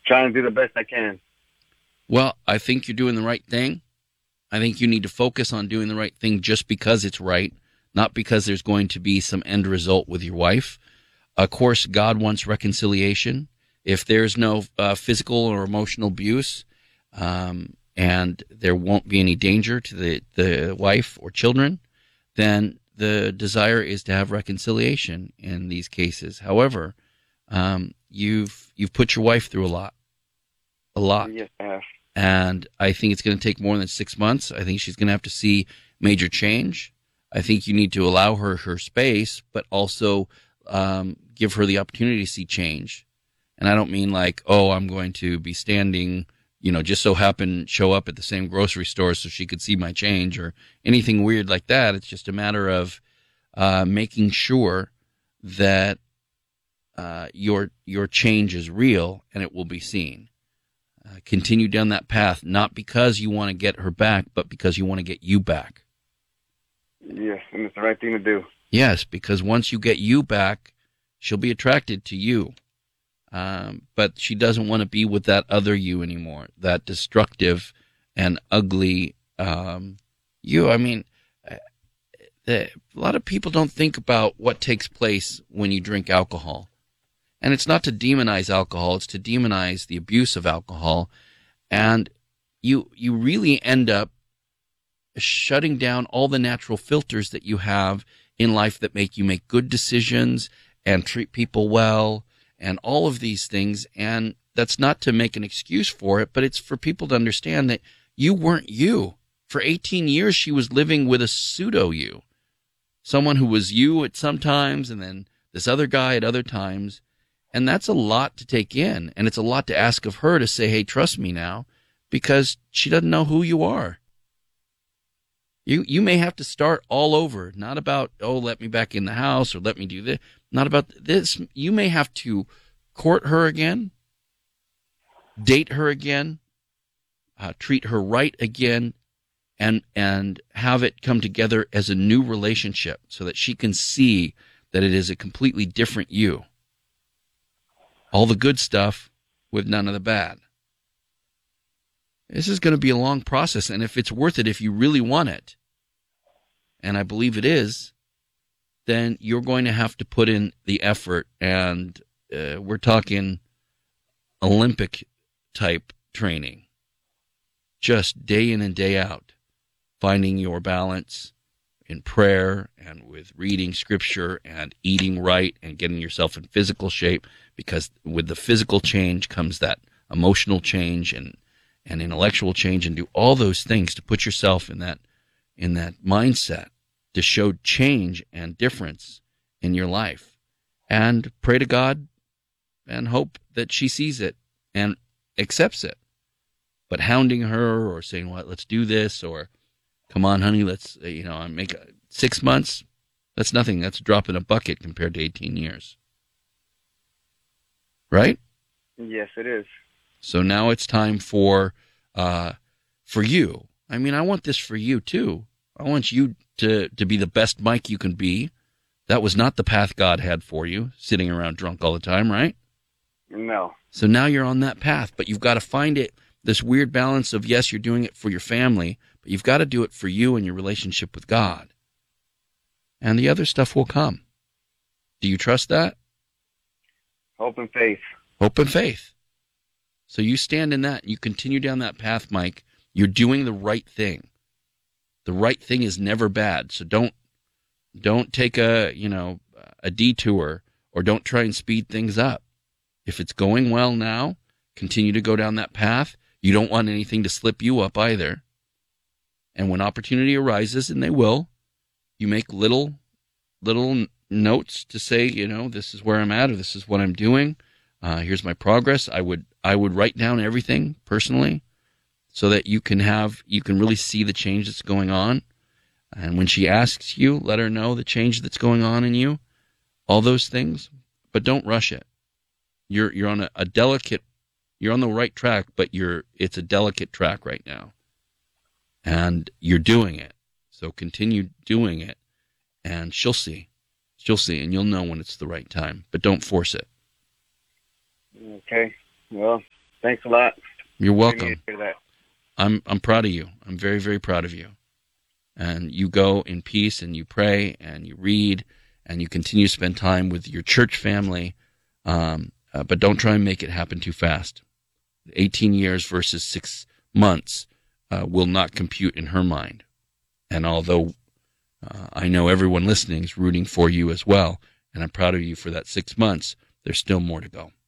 trying to do the best I can. Well, I think you're doing the right thing. I think you need to focus on doing the right thing just because it's right, not because there's going to be some end result with your wife. Of course, God wants reconciliation. If there's no physical or emotional abuse, and there won't be any danger to the wife or children, then the desire is to have reconciliation in these cases. However, you've put your wife through a lot. Yes, I have. And I think it's going to take more than 6 months. I think she's going to have to see major change. I think you need to allow her space, but also give her the opportunity to see change. And I don't mean like, oh, I'm going to be standing, just so happen show up at the same grocery store so she could see my change or anything weird like that. It's just a matter of making sure that your change is real and it will be seen. Continue down that path, not because you want to get her back, but because you want to get you back. Yes, and it's the right thing to do. Yes, because once you get you back, she'll be attracted to you. But she doesn't want to be with that other you anymore, that destructive and ugly you. I mean, a lot of people don't think about what takes place when you drink alcohol. And it's not to demonize alcohol, it's to demonize the abuse of alcohol. And you really end up shutting down all the natural filters that you have in life that make you make good decisions and treat people well and all of these things. And that's not to make an excuse for it, but it's for people to understand that you weren't you. For 18 years, she was living with a pseudo you. Someone who was you at some times and then this other guy at other times. And that's a lot to take in. And it's a lot to ask of her to say, hey, trust me now, because she doesn't know who you are. You may have to start all over, not about, oh, let me back in the house or let me do this. Not about this. You may have to court her again, date her again, treat her right again, and have it come together as a new relationship so that she can see that it is a completely different you. All the good stuff with none of the bad. This is going to be a long process, and if it's worth it, if you really want it, and I believe it is, then you're going to have to put in the effort, and we're talking Olympic-type training, just day in and day out, finding your balance in prayer and with reading scripture and eating right and getting yourself in physical shape, because with the physical change comes that emotional change and intellectual change, and do all those things to put yourself in that mindset to show change and difference in your life. And pray to God and hope that she sees it and accepts it. But hounding her or saying, well, let's do this, or come on, honey, let's, make 6 months. That's nothing. That's a drop in a bucket compared to 18 years. Right? Yes, it is. So now it's time for you. I mean, I want this for you too. I want you to be the best Mike you can be. That was not the path God had for you, sitting around drunk all the time, right? No. So now you're on that path, but you've got to find it, this weird balance of, yes, you're doing it for your family, but you've got to do it for you and your relationship with God. And the other stuff will come. Do you trust that? Hope and faith. Hope and faith. So you stand in that and you continue down that path, Mike. You're doing the right thing. The right thing is never bad. So don't take a detour, or don't try and speed things up. If it's going well now, continue to go down that path. You don't want anything to slip you up either. And when opportunity arises, and they will, you make little notes to say, this is where I'm at, or this is what I'm doing. Here's my progress. I would write down everything personally, so that you can really see the change that's going on. And when she asks you, let her know the change that's going on in you, all those things, but don't rush it. You're on you're on the right track, but it's a delicate track right now. And you're doing it. So continue doing it, and she'll see. She'll see, and you'll know when it's the right time, but don't force it. Okay. Well, Thanks a lot. You're Didn't welcome. hear that. I'm proud of you. I'm very, very proud of you. And you go in peace and you pray and you read and you continue to spend time with your church family. But don't try and make it happen too fast. 18 years versus 6 months will not compute in her mind. And although I know everyone listening is rooting for you as well, and I'm proud of you for that 6 months, there's still more to go.